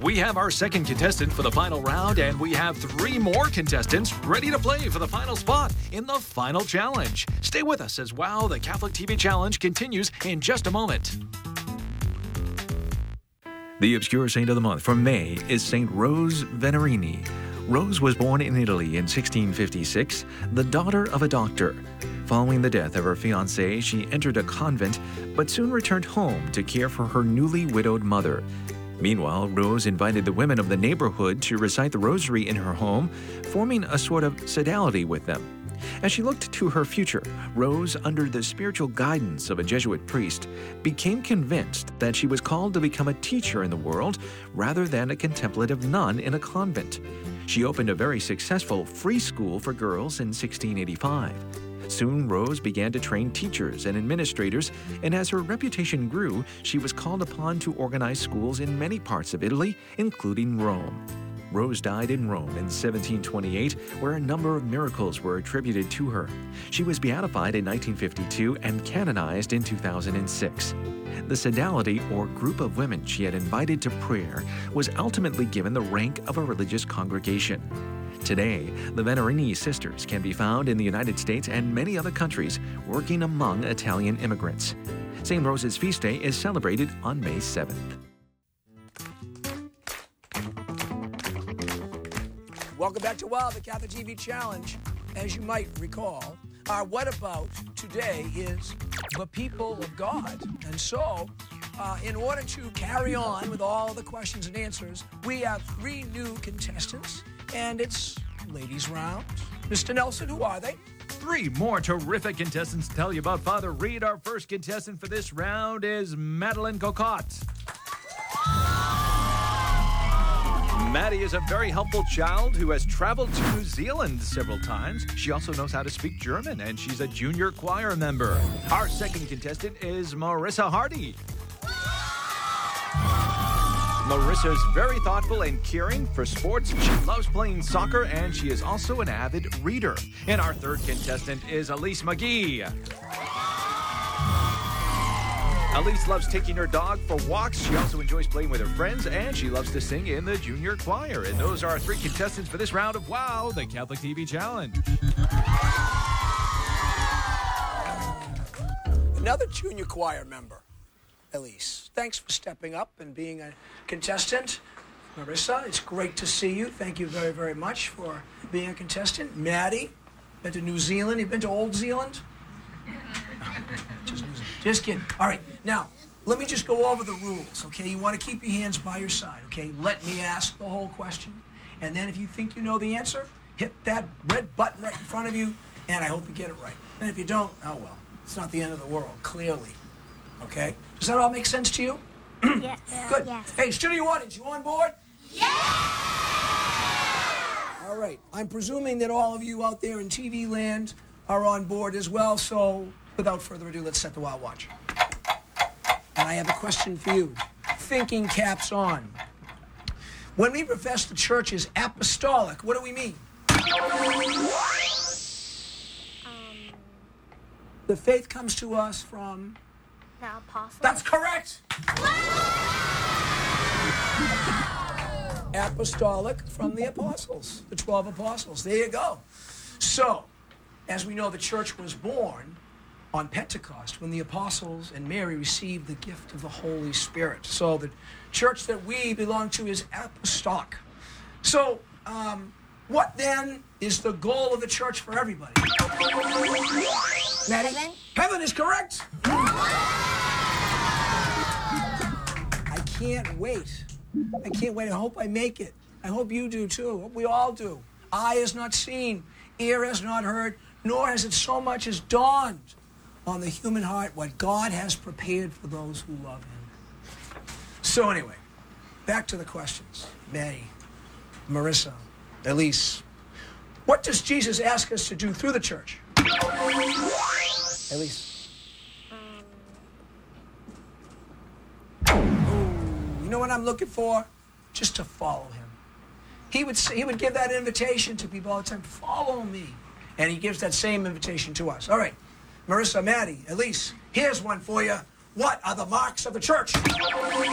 We have our second contestant for the final round, and we have 3 more contestants ready to play for the final spot in the final challenge. Stay with us as Wow, the Catholic TV Challenge continues in just a moment. The obscure saint of the month for May is Saint Rose Venerini. Rose was born in Italy in 1656, the daughter of a doctor. Following the death of her fiancé, she entered a convent, but soon returned home to care for her newly widowed mother. Meanwhile, Rose invited the women of the neighborhood to recite the rosary in her home, forming a sort of sodality with them. As she looked to her future, Rose, under the spiritual guidance of a Jesuit priest, became convinced that she was called to become a teacher in the world rather than a contemplative nun in a convent. She opened a very successful free school for girls in 1685. Soon, Rose began to train teachers and administrators, and as her reputation grew, she was called upon to organize schools in many parts of Italy, including Rome. Rose died in Rome in 1728, where a number of miracles were attributed to her. She was beatified in 1952 and canonized in 2006. The sodality, or group of women she had invited to prayer, was ultimately given the rank of a religious congregation. Today, the Venerini sisters can be found in the United States and many other countries, working among Italian immigrants. St. Rose's feast day is celebrated on May 7th. Welcome back to Wow, the Catholic TV Challenge. As you might recall, our What About today is the people of God. And so, in order to carry on with all the questions and answers, we have 3 new contestants, and it's ladies' round. Mr. Nelson, who are they? 3 more terrific contestants to tell you about. Father Reed, our first contestant for this round is Madeline Cocotte. Maddie is a very helpful child who has traveled to New Zealand several times. She also knows how to speak German, and she's a junior choir member. Our second contestant is Marissa Hardy. Marissa is very thoughtful and caring for sports. She loves playing soccer, and she is also an avid reader. And our third contestant is Elise McGee. Elise loves taking her dog for walks. She also enjoys playing with her friends, and she loves to sing in the junior choir. And those are our 3 contestants for this round of Wow, the Catholic TV Challenge. Another junior choir member, Elise. Thanks for stepping up and being a contestant. Marissa, it's great to see you. Thank you very, very much for being a contestant. Maddie, been to New Zealand. You been to Old Zealand? Just kidding. All right, now, let me just go over the rules, okay? You want to keep your hands by your side, okay? Let me ask the whole question. And then if you think you know the answer, hit that red button right in front of you, and I hope you get it right. And if you don't, oh well, it's not the end of the world, clearly. Okay? Does that all make sense to you? Yeah. Good. Yes. Hey, studio audience, you on board? Yeah! All right. I'm presuming that all of you out there in TV land are on board as well, so without further ado, let's set the Wow Watch. And I have a question for you. Thinking caps on. When we profess the church is apostolic, what do we mean? The faith comes to us from... The apostles. That's correct! Apostolic from the apostles, the 12 apostles. There you go. So, as we know, the church was born on Pentecost when the apostles and Mary received the gift of the Holy Spirit. So the church that we belong to is apostolic. So, what then is the goal of the church for everybody? Maddie? Heaven. Heaven is correct. I can't wait. I can't wait. I hope I make it. I hope you do too. I hope we all do. Eye has not seen, ear has not heard, nor has it so much as dawned on the human heart what God has prepared for those who love him. So anyway, back to the questions. Maddie, Marissa, Elise, what does Jesus ask us to do through the church? Elise. You know what I'm looking for? Just to follow him. He would give that invitation to people all the time, follow me. And he gives that same invitation to us. All right, Marissa, Maddie, Elise, here's one for you. What are the marks of the church?